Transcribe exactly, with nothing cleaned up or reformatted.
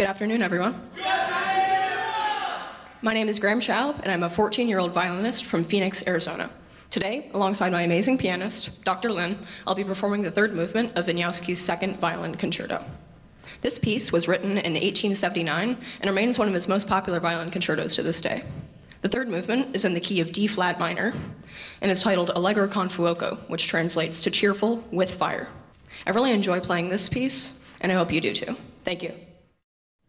Good afternoon, everyone. My name is Graham Schaub, and I'm a fourteen-year-old violinist from Phoenix, Arizona. Today, alongside my amazing pianist, Doctor Lin, I'll be performing the third movement of Wieniawski's Second Violin Concerto. This piece was written in eighteen seventy-nine and remains one of his most popular violin concertos to this day. The third movement is in the key of D flat minor and is titled Allegro con fuoco, which translates to cheerful with fire. I really enjoy playing this piece, and I hope you do too. Thank you.